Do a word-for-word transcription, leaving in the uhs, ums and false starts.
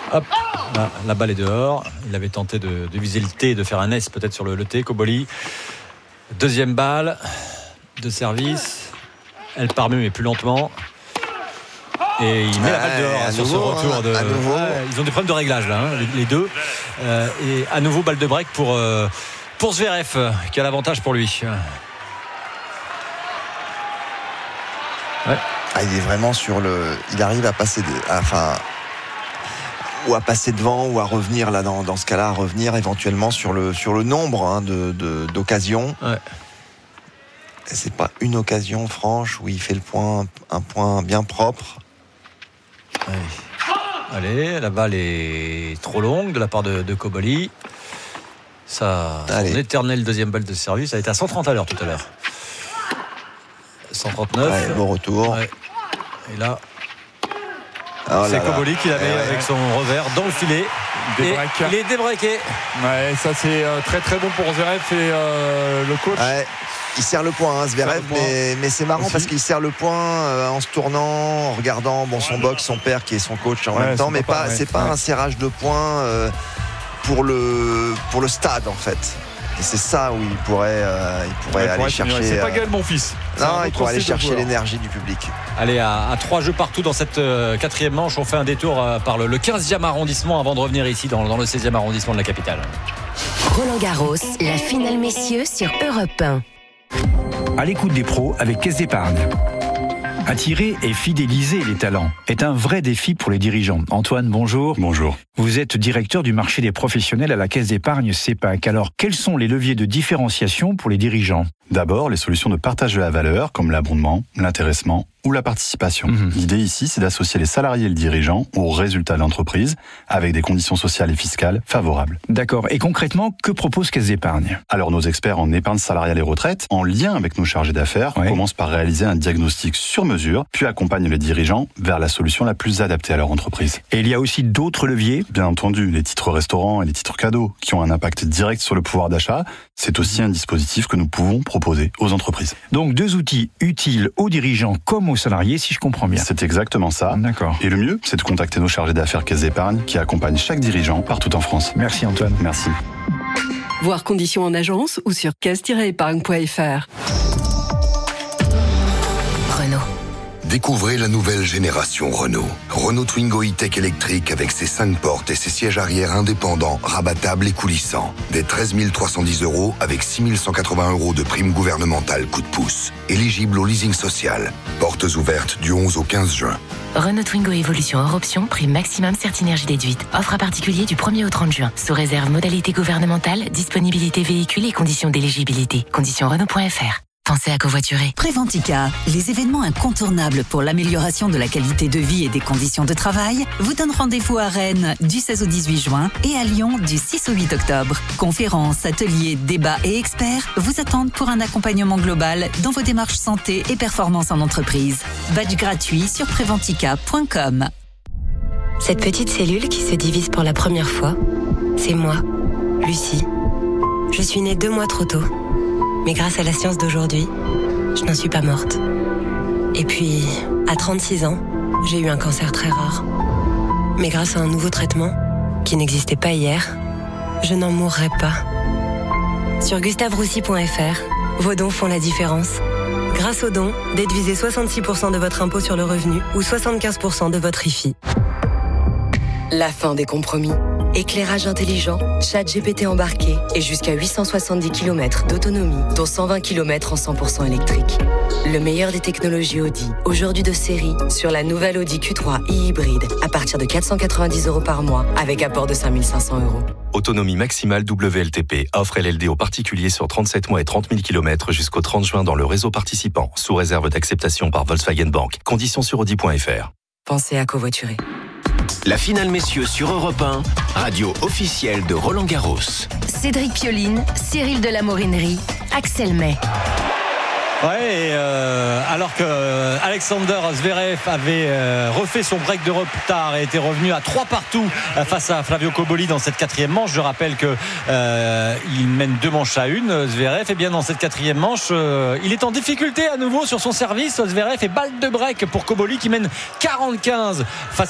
Hop, là, la balle est dehors. Il avait tenté de, de viser le T, de faire un S peut-être sur le, le T, Koboli. Deuxième balle de service. Elle part mieux mais plus lentement. Et il met ouais, la balle dehors hein, sur nouveau, ce retour de. Ouais, ils ont des problèmes de réglage là, hein, les, les deux. Euh, et à nouveau balle de break pour euh, pour Zverev qui a l'avantage pour lui. Ouais. Ah, il est vraiment sur le. Il arrive à passer, de... enfin, ou à passer devant, ou à revenir là dans, dans ce cas-là, à revenir éventuellement sur le sur le nombre hein, de, de d'occasions. Ouais. C'est pas une occasion franche où il fait le point, un point bien propre. Allez, Allez la balle est trop longue de la part de, de Koboli. Ça, son éternel deuxième balle de service a été à cent trente à l'heure tout à l'heure. cent trente-neuf. Ouais, bon retour. Ouais. Et là, oh c'est Koboli qui l'avait ouais, avec son revers dans le filet. Et il est débraqué. Ouais, ça c'est euh, très très bon pour Zverev et euh, le coach. Ouais. Il serre le point, hein, Zverev, mais, mais c'est marrant aussi. Parce qu'il serre le point euh, en se tournant, en regardant bon, son box, son père qui est son coach en ouais, même temps, mais pas, ouais, c'est pas ouais. un serrage de poing euh, pour, le, pour le stade en fait. Et c'est ça où il pourrait, euh, il pourrait ouais, aller chercher. C'est pas Gaël, mon fils. Non, il pourrait aller chercher l'énergie du public. Allez, à, à trois jeux partout dans cette euh, quatrième manche, on fait un détour euh, par le, le quinzième arrondissement avant de revenir ici dans, dans le seizième arrondissement de la capitale. Roland Garros, la finale messieurs sur Europe un. À l'écoute des pros avec Caisse d'Épargne. Attirer et fidéliser les talents est un vrai défi pour les dirigeants. Antoine, bonjour. Bonjour. Vous êtes directeur du marché des professionnels à la Caisse d'Épargne CEPAC. Alors, quels sont les leviers de différenciation pour les dirigeants ? D'abord, les solutions de partage de la valeur, comme l'abondement, l'intéressement ou la participation. Mmh. L'idée ici, c'est d'associer les salariés et le dirigeant aux résultats de l'entreprise avec des conditions sociales et fiscales favorables. D'accord. Et concrètement, que propose Caisse d'Épargne ? Alors, nos experts en épargne salariale et retraite, en lien avec nos chargés d'affaires, ouais. commencent par réaliser un diagnostic sur mesure, puis accompagnent les dirigeants vers la solution la plus adaptée à leur entreprise. Et il y a aussi d'autres leviers ? Bien entendu, les titres restaurants et les titres cadeaux, qui ont un impact direct sur le pouvoir d'achat, c'est aussi un dispositif que nous pouvons proposer aux entreprises. Donc, deux outils utiles aux dirigeants comme aux salariés, si je comprends bien. C'est exactement ça. D'accord. Et le mieux, c'est de contacter nos chargés d'affaires Caisse d'Épargne qui accompagnent chaque dirigeant partout en France. Merci Antoine. Merci. Voir conditions en agence ou sur caisse tiret épargne point f r. Renault. Découvrez la nouvelle génération Renault. Renault Twingo e-Tech électrique avec ses cinq portes et ses sièges arrière indépendants, rabattables et coulissants. Des treize mille trois cent dix euros avec six mille cent quatre-vingts euros de prime gouvernementale coup de pouce. Éligible au leasing social. Portes ouvertes du onze au quinze juin. Renault Twingo Évolution hors option, prime maximum Certinergie déduite. Offre à particulier du premier au trente juin. Sous réserve modalité gouvernementale, disponibilité véhicule et conditions d'éligibilité. Conditions Renault point f r. Pensez à covoiturer. Préventica, les événements incontournables pour l'amélioration de la qualité de vie et des conditions de travail, vous donnent rendez-vous à Rennes du seize au dix-huit juin et à Lyon du six au huit octobre. Conférences, ateliers, débats et experts vous attendent pour un accompagnement global dans vos démarches santé et performance en entreprise. Badge gratuit sur préventica point com. Cette petite cellule qui se divise pour la première fois, c'est moi, Lucie. Je suis née deux mois trop tôt. Mais grâce à la science d'aujourd'hui, je n'en suis pas morte. Et puis, à trente-six ans, j'ai eu un cancer très rare. Mais grâce à un nouveau traitement, qui n'existait pas hier, je n'en mourrai pas. Sur gustave roussy point f r, vos dons font la différence. Grâce aux dons, déduisez soixante-six pour cent de votre impôt sur le revenu ou soixante-quinze pour cent de votre I F I. La fin des compromis. Éclairage intelligent, chat G P T embarqué et jusqu'à huit cent soixante-dix kilomètres d'autonomie, dont cent vingt kilomètres en cent pour cent électrique. Le meilleur des technologies Audi, aujourd'hui de série, sur la nouvelle Audi Q trois e-hybride, à partir de quatre cent quatre-vingt-dix euros par mois, avec apport de cinq mille cinq cents euros. Autonomie maximale W L T P. Offre L L D aux particuliers sur trente-sept mois et trente mille kilomètres jusqu'au trente juin dans le réseau participant, sous réserve d'acceptation par Volkswagen Bank. Conditions sur audi point f r. Pensez à covoiturer. La finale messieurs sur Europe un, radio officielle de Roland Garros. Cédric Pioline, Cyril de la Morinerie, Axel May. Ouais, et euh, alors que euh, Alexander Zverev avait euh, refait son break de retard et était revenu à trois partout euh, face à Flavio Koboli dans cette quatrième manche. Je rappelle que euh, il mène deux manches à une, Zverev. Et bien dans cette quatrième manche, euh, il est en difficulté à nouveau sur son service. Zverev et balle de break pour Koboli qui mène quarante quinze face